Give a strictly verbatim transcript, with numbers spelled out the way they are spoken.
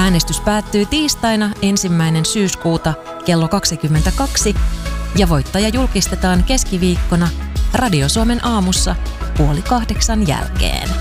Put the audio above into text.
Äänestys päättyy tiistaina ensimmäinen syyskuuta kello kaksikymmentäkaksi ja voittaja julkistetaan keskiviikkona Radio Suomen aamussa puoli kahdeksan jälkeen.